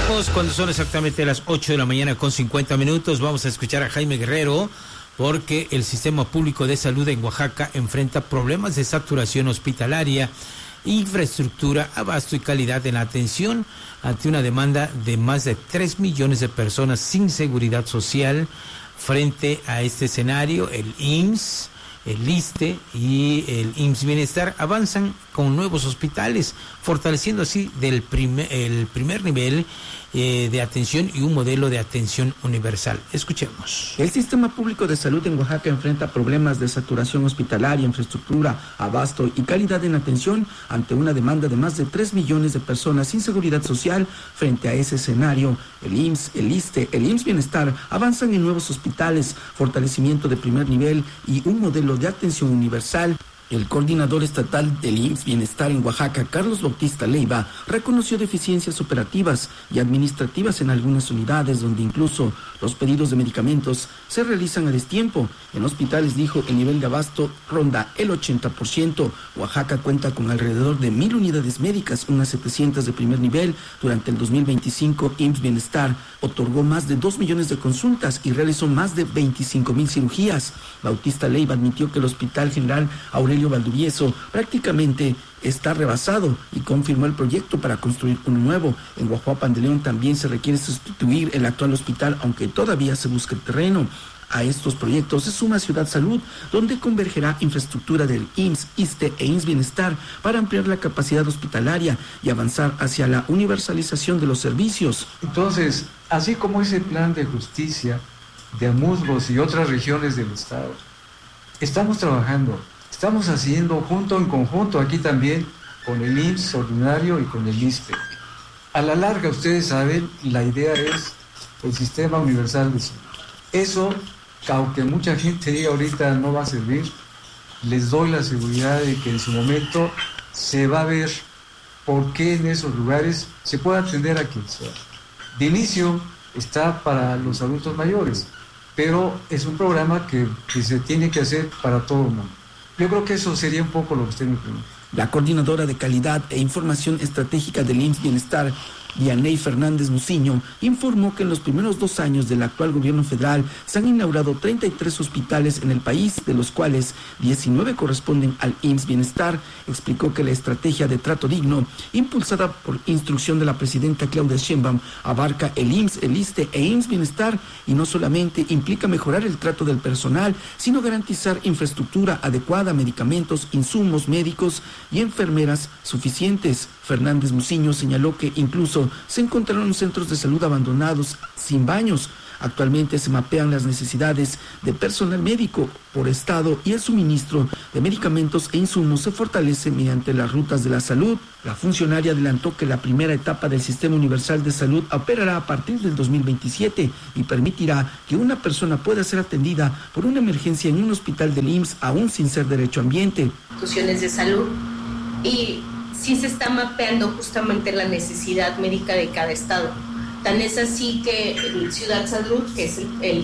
Continuamos cuando son exactamente las 8 de la mañana con 50 minutos. Vamos a escuchar a Jaime Guerrero porque el sistema público de salud en Oaxaca enfrenta problemas de saturación hospitalaria, infraestructura, abasto y calidad en la atención ante una demanda de más de 3 millones de personas sin seguridad social. Frente a este escenario, el IMSS, el ISSSTE y el IMSS Bienestar avanzan con nuevos hospitales, fortaleciendo así el primer nivel de atención y un modelo de atención universal. Escuchemos. El sistema público de salud en Oaxaca enfrenta problemas de saturación hospitalaria, infraestructura, abasto y calidad en atención ante una demanda de más de 3 millones de personas sin seguridad social. Frente a ese escenario, el IMSS, el ISSSTE, el IMSS Bienestar avanzan en nuevos hospitales, fortalecimiento de primer nivel y un modelo de atención universal. El coordinador estatal del IMSS Bienestar en Oaxaca, Carlos Bautista Leiva, reconoció deficiencias operativas y administrativas en algunas unidades donde incluso los pedidos de medicamentos se realizan a destiempo. En hospitales, dijo, el nivel de abasto ronda el 80%. Oaxaca cuenta con alrededor de 1,000 unidades médicas, unas 700 de primer nivel. Durante el 2025, IMSS Bienestar otorgó más de 2 millones de consultas y realizó más de 25,000 cirugías. Bautista Leiva admitió que el Hospital General Aurelio Valdivieso prácticamente está rebasado y confirmó el proyecto para construir uno nuevo. En Guajuapan de León también se requiere sustituir el actual hospital, aunque todavía se busca el terreno. A estos proyectos se suma Ciudad Salud, donde convergerá infraestructura del IMSS, ISSSTE e IMSS Bienestar para ampliar la capacidad hospitalaria y avanzar hacia la universalización de los servicios. Entonces, así como ese plan de justicia de Amusgos y otras regiones del estado, estamos trabajando, estamos haciendo en conjunto aquí también con el IMSS ordinario y con el ISSSTE. A la larga, ustedes saben, la idea es el sistema universal de salud. Eso, aunque mucha gente diga ahorita no va a servir, les doy la seguridad de que en su momento se va a ver por qué en esos lugares se puede atender a quien sea. De inicio está para los adultos mayores, pero es un programa que se tiene que hacer para todo el mundo. Yo creo que eso sería un poco lo que usted me pregunta. La coordinadora de calidad e información estratégica del IMSS Bienestar, Dianey Fernández Muciño, informó que en los primeros 2 años del actual gobierno federal se han inaugurado 33 hospitales en el país, de los cuales 19 corresponden al IMSS Bienestar. Explicó que la estrategia de trato digno, impulsada por instrucción de la presidenta Claudia Sheinbaum, abarca el IMSS, el ISSSTE e IMSS Bienestar y no solamente implica mejorar el trato del personal, sino garantizar infraestructura adecuada, medicamentos, insumos médicos y enfermeras suficientes. Fernández Muciño señaló que incluso se encontraron centros de salud abandonados sin baños. Actualmente se mapean las necesidades de personal médico por estado y el suministro de medicamentos e insumos se fortalece mediante las rutas de la salud. La funcionaria adelantó que la primera etapa del Sistema Universal de Salud operará a partir del 2027 y permitirá que una persona pueda ser atendida por una emergencia en un hospital del IMSS aún sin ser derechohabiente. Instituciones de salud y sí se está mapeando justamente la necesidad médica de cada estado. Tan es así que Ciudad Salud, que es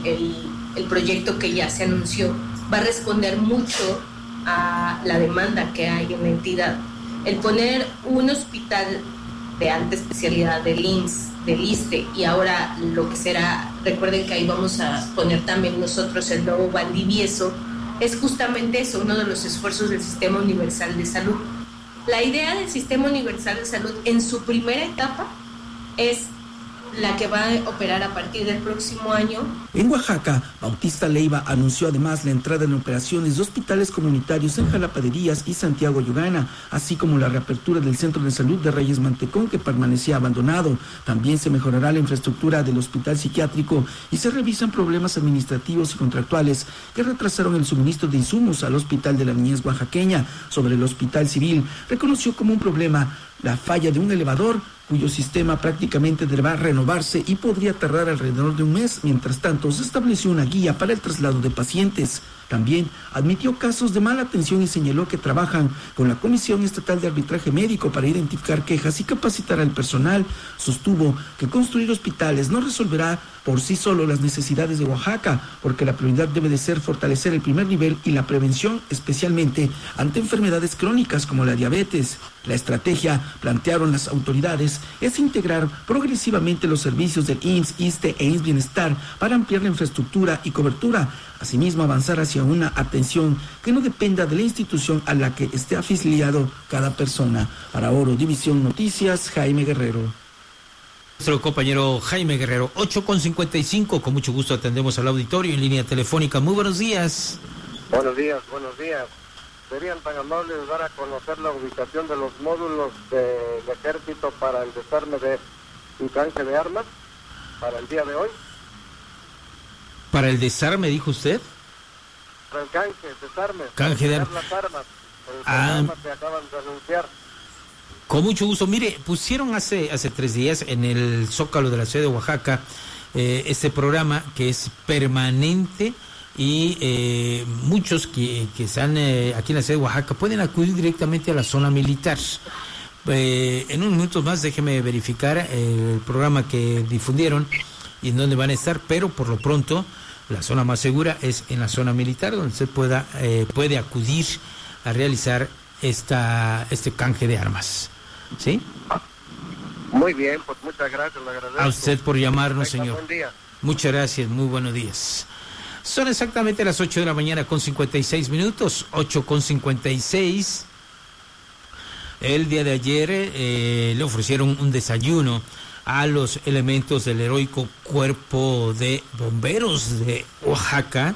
el proyecto que ya se anunció, va a responder mucho a la demanda que hay en la entidad. El poner un hospital de alta especialidad del IMSS, del ISSSTE y ahora lo que será, recuerden que ahí vamos a poner también nosotros el nuevo Valdivieso, es justamente eso, uno de los esfuerzos del Sistema Universal de Salud. La idea del Sistema Universal de Salud en su primera etapa es la que va a operar a partir del próximo año. En Oaxaca, Bautista Leiva anunció además la entrada en operaciones de hospitales comunitarios en Jalapa de Díaz y Santiago Yugana, así como la reapertura del Centro de Salud de Reyes Mantecón, que permanecía abandonado. También se mejorará la infraestructura del hospital psiquiátrico y se revisan problemas administrativos y contractuales que retrasaron el suministro de insumos al Hospital de la Niñez Oaxaqueña. Sobre el Hospital Civil, reconoció como un problema la falla de un elevador, cuyo sistema prácticamente deberá renovarse y podría tardar alrededor de un mes. Mientras tanto, se estableció una guía para el traslado de pacientes. También admitió casos de mala atención y señaló que trabajan con la Comisión Estatal de Arbitraje Médico para identificar quejas y capacitar al personal. Sostuvo que construir hospitales no resolverá por sí solo las necesidades de Oaxaca, porque la prioridad debe de ser fortalecer el primer nivel y la prevención, especialmente ante enfermedades crónicas como la diabetes. La estrategia, plantearon las autoridades, es integrar progresivamente los servicios del IMSS, ISSSTE e IMSS Bienestar para ampliar la infraestructura y cobertura. Asimismo, avanzar hacia una atención que no dependa de la institución a la que esté afiliado cada persona. Para Oro División Noticias, Jaime Guerrero. Nuestro compañero Jaime Guerrero, 8:55, con mucho gusto atendemos al auditorio en línea telefónica. Muy buenos días. Buenos días. ¿Serían tan amables de dar a conocer la ubicación de los módulos del ejército para el desarme de un canje de armas para el día de hoy? ¿Para el desarme, dijo usted? Para el desarme. Canje de las armas. El programa que acaban de anunciar. Con mucho gusto. Mire, pusieron hace 3 días en el Zócalo de la ciudad de Oaxaca este programa que es permanente y muchos que están aquí en la ciudad de Oaxaca pueden acudir directamente a la zona militar. En unos minutos más déjeme verificar el programa que difundieron y en dónde van a estar, pero por lo pronto la zona más segura es en la zona militar, donde usted puede acudir a realizar este canje de armas. ¿Sí? Muy bien, pues muchas gracias, le agradezco. A usted por llamarnos, señor. Buen día. Muchas gracias, muy buenos días. Son exactamente las 8 de la mañana con 56 minutos, 8:56. El día de ayer le ofrecieron un desayuno a los elementos del heroico Cuerpo de Bomberos de Oaxaca.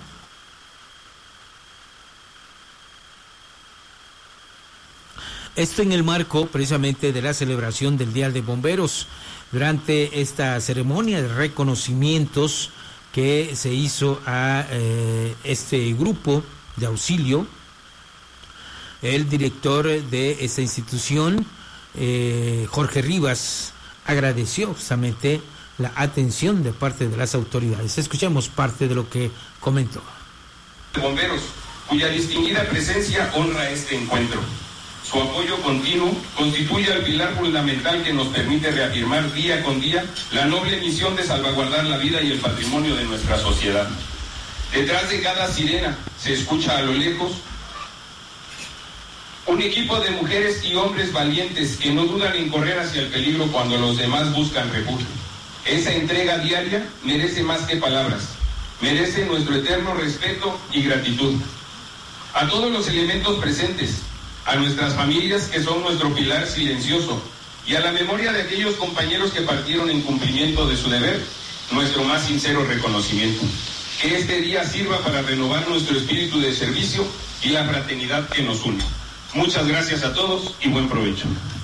Esto en el marco precisamente de la celebración del Día de Bomberos. Durante esta ceremonia de reconocimientos que se hizo a este grupo de auxilio, el director de esta institución, Jorge Rivas, agradeció justamente la atención de parte de las autoridades. Escuchemos parte de lo que comentó. Bomberos, cuya distinguida presencia honra este encuentro. Su apoyo continuo constituye el pilar fundamental que nos permite reafirmar día con día la noble misión de salvaguardar la vida y el patrimonio de nuestra sociedad. Detrás de cada sirena se escucha a lo lejos un equipo de mujeres y hombres valientes que no dudan en correr hacia el peligro cuando los demás buscan refugio. Esa entrega diaria merece más que palabras, merece nuestro eterno respeto y gratitud. A todos los elementos presentes, a nuestras familias que son nuestro pilar silencioso y a la memoria de aquellos compañeros que partieron en cumplimiento de su deber, nuestro más sincero reconocimiento. Que este día sirva para renovar nuestro espíritu de servicio y la fraternidad que nos une. Muchas gracias a todos y buen provecho.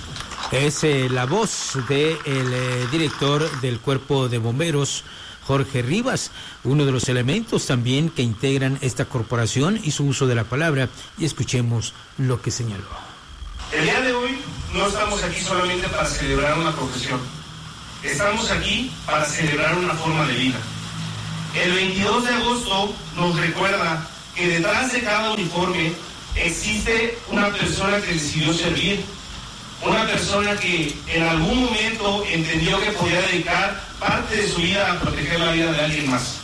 Es la voz del director del Cuerpo de Bomberos, Jorge Rivas, uno de los elementos también que integran esta corporación y su uso de la palabra, y escuchemos lo que señaló. El día de hoy no estamos aquí solamente para celebrar una profesión, estamos aquí para celebrar una forma de vida. El 22 de agosto nos recuerda que detrás de cada uniforme existe una persona que decidió servir, una persona que en algún momento entendió que podía dedicar parte de su vida a proteger la vida de alguien más.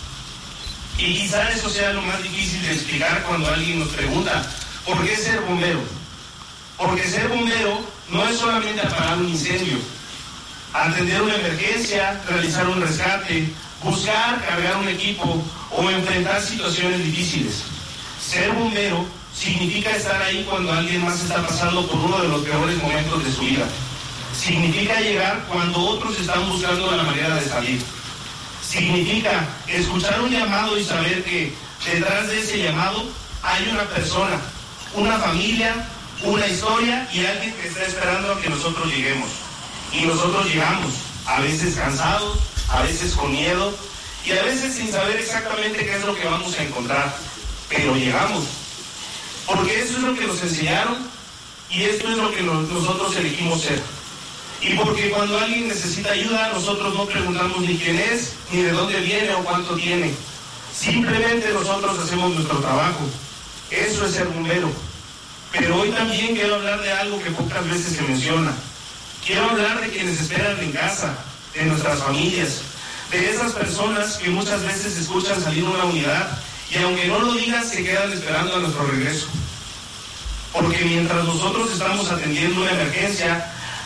Y quizá eso sea lo más difícil de explicar cuando alguien nos pregunta, ¿por qué ser bombero? Porque ser bombero no es solamente apagar un incendio, atender una emergencia, realizar un rescate, buscar, cargar un equipo o enfrentar situaciones difíciles. Ser bombero significa estar ahí cuando alguien más está pasando por uno de los peores momentos de su vida. Significa llegar cuando otros están buscando la manera de salir. Significa escuchar un llamado y saber que detrás de ese llamado hay una persona, una familia, una historia y alguien que está esperando a que nosotros lleguemos. Y nosotros llegamos, a veces cansados, a veces con miedo y a veces sin saber exactamente qué es lo que vamos a encontrar. Pero llegamos. Porque eso es lo que nos enseñaron y esto es lo que nosotros elegimos ser. Y porque cuando alguien necesita ayuda, nosotros no preguntamos ni quién es, ni de dónde viene o cuánto tiene. Simplemente nosotros hacemos nuestro trabajo. Eso es ser bombero. Pero hoy también quiero hablar de algo que pocas veces se menciona. Quiero hablar de quienes esperan en casa, de nuestras familias, de esas personas que muchas veces escuchan salir una unidad y aunque no lo digan, se quedan esperando a nuestro regreso. Porque mientras nosotros estamos atendiendo una emergencia,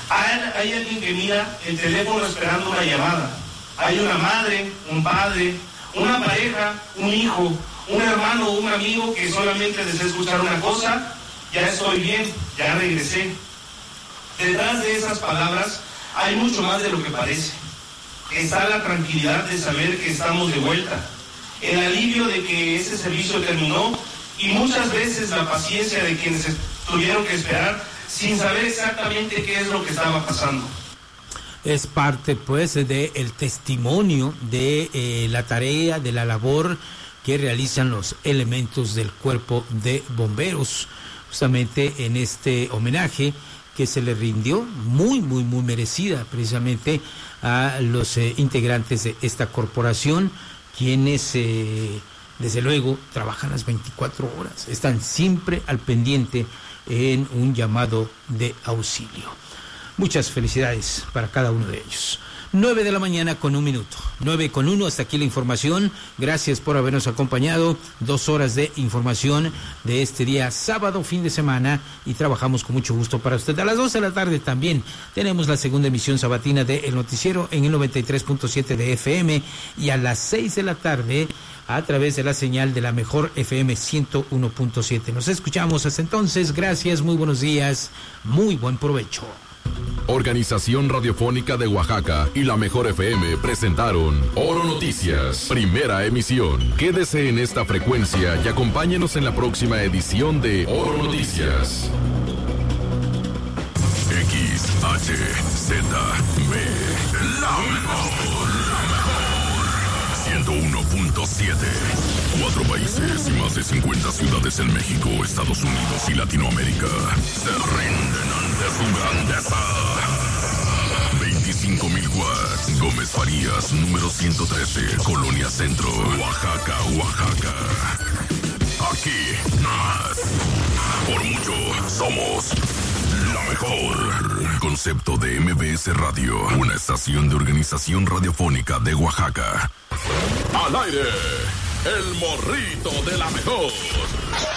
Hay alguien que mira el teléfono esperando una llamada. Hay una madre, un padre, una pareja, un hijo, un hermano o un amigo que solamente desea escuchar una cosa: ya estoy bien, ya regresé. Detrás de esas palabras hay mucho más de lo que parece. Está la tranquilidad de saber que estamos de vuelta, el alivio de que ese servicio terminó y muchas veces la paciencia de quienes tuvieron que esperar sin saber exactamente qué es lo que estaba pasando. Es parte, pues, del testimonio de la tarea, de la labor que realizan los elementos del Cuerpo de Bomberos, justamente en este homenaje que se le rindió, muy merecida, precisamente a los integrantes de esta corporación, quienes desde luego trabajan las 24 horas, están siempre al pendiente en un llamado de auxilio. Muchas felicidades para cada uno de ellos. 9 de la mañana con 1 minuto. 9:01, hasta aquí la información. Gracias por habernos acompañado. 2 horas de información de este día sábado, fin de semana, y trabajamos con mucho gusto para usted. A las 2 de la tarde también tenemos la segunda emisión sabatina de El Noticiero en el 93.7 de FM, y a las 6 de la tarde a través de la señal de la mejor FM 101.7. Nos escuchamos hasta entonces. Gracias, muy buenos días, muy buen provecho. Organización Radiofónica de Oaxaca y la Mejor FM presentaron Oro Noticias, primera emisión. Quédese en esta frecuencia y acompáñenos en la próxima edición de Oro Noticias. XHZB, la mejor. 101.7. 4 países y más de 50 ciudades en México, Estados Unidos y Latinoamérica se rinden ante su grandeza. 25,000 watts. Gómez Farías, número 113, Colonia Centro, Oaxaca, Oaxaca. Aquí más. Por mucho somos la mejor. Concepto de MBS Radio, una estación de Organización Radiofónica de Oaxaca. Al aire, el morrito de la mejor.